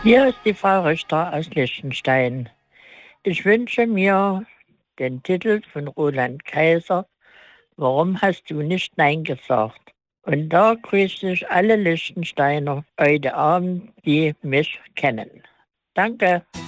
Hier ist die Frau Richter aus Liechtenstein. Ich wünsche mir den Titel von Roland Kaiser, Warum hast du nicht Nein gesagt? Und da grüße ich alle Liechtensteiner heute Abend, die mich kennen. Danke.